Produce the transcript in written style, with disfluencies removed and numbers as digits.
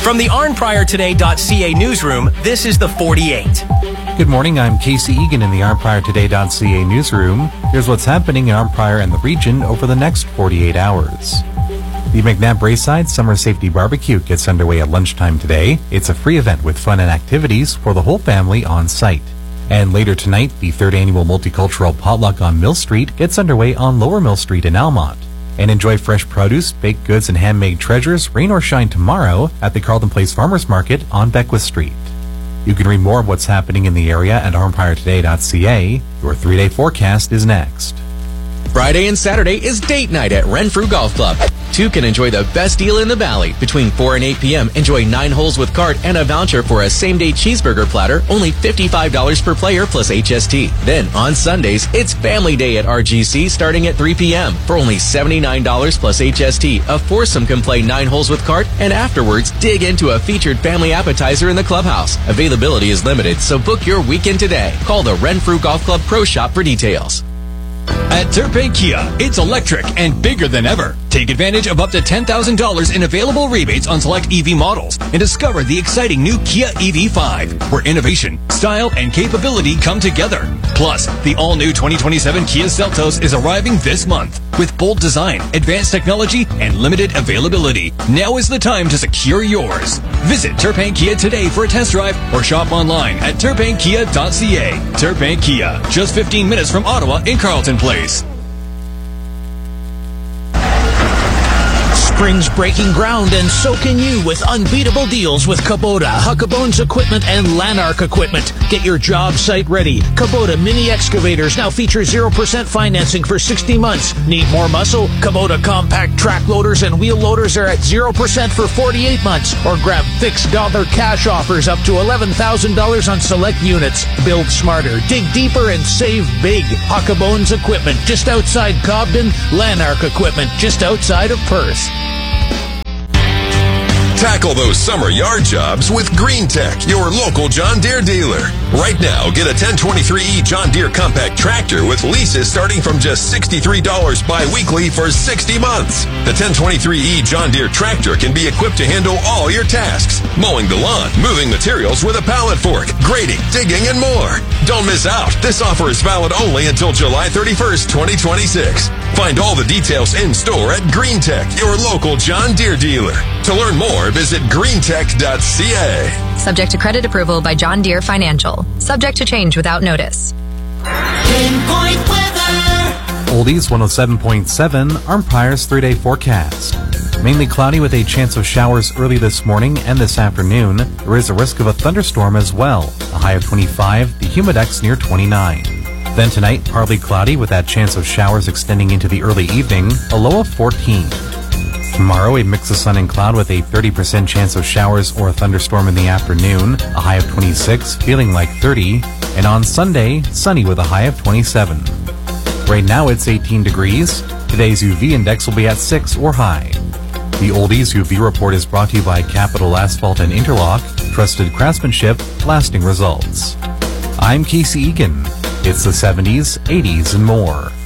From the ArnPriorToday.ca newsroom, this is the 48. Good morning, I'm Casey Egan in the ArnPriorToday.ca newsroom. Here's what's happening in Arnprior and the region over the next 48 hours. The McNabb Braeside Summer Safety Barbecue gets underway at lunchtime today. It's a free event with fun and activities for the whole family on site. And later tonight, the third annual Multicultural Potluck on Mill Street gets underway on Lower Mill Street in Almont. And enjoy fresh produce, baked goods, and handmade treasures, rain or shine tomorrow at the Carleton Place Farmers Market on Beckwith Street. You can read more of what's happening in the area at arnpriortoday.ca. Your 3-day forecast is next. Friday and Saturday is date night at Renfrew Golf Club. Two can enjoy the best deal in the valley. Between 4 and 8 p.m., enjoy 9 holes with cart and a voucher for a same-day cheeseburger platter, only $55 per player plus HST. Then, on Sundays, it's Family Day at RGC starting at 3 p.m. For only $79 plus HST, a foursome can play 9 holes with cart and afterwards dig into a featured family appetizer in the clubhouse. Availability is limited, so book your weekend today. Call the Renfrew Golf Club Pro Shop for details. At Turpay Kia, it's electric and bigger than ever. Take advantage of up to $10,000 in available rebates on select EV models and discover the exciting new Kia EV5, where innovation, style, and capability come together. Plus, the all-new 2027 Kia Seltos is arriving this month with bold design, advanced technology, and limited availability. Now is the time to secure yours. Visit Turpay Kia today for a test drive or shop online at turpaykia.ca. Turpay Kia, just 15 minutes from Ottawa in Carleton Place. Spring's breaking ground, and so can you with unbeatable deals with Kubota, Huckabones Equipment, and Lanark Equipment. Get your job site ready. Kubota mini excavators now feature 0% financing for 60 months. Need more muscle? Kubota compact track loaders and wheel loaders are at 0% for 48 months. Or grab fixed dollar cash offers up to $11,000 on select units. Build smarter, dig deeper, and save big. Huckabones Equipment just outside Cobden. Lanark Equipment just outside of Perth. Tackle those summer yard jobs with Green Tech, your local John Deere dealer. Right now, get a 1023E John Deere compact tractor with leases starting from just $63 bi-weekly for 60 months. The 1023E John Deere tractor can be equipped to handle all your tasks: mowing the lawn, moving materials with a pallet fork, grading, digging, and more. Don't miss out. This offer is valid only until July 31st, 2026. Find all the details in store at Green Tech, your local John Deere dealer. To learn more, visit greentech.ca. Subject to credit approval by John Deere Financial. Subject to change without notice. Pinpoint weather. Oldies 107.7, Arnprior's 3-day forecast. Mainly cloudy with a chance of showers early this morning and this afternoon. There is a risk of a thunderstorm as well. A high of 25, the humidex near 29. Then tonight, partly cloudy with that chance of showers extending into the early evening, a low of 14. Tomorrow, a mix of sun and cloud with a 30% chance of showers or a thunderstorm in the afternoon, a high of 26, feeling like 30. And on Sunday, sunny with a high of 27. Right now, it's 18 degrees. Today's UV index will be at 6 or high. The Oldies UV report is brought to you by Capital Asphalt and Interlock, trusted craftsmanship, lasting results. I'm Casey Egan. It's the 70s, 80s, and more.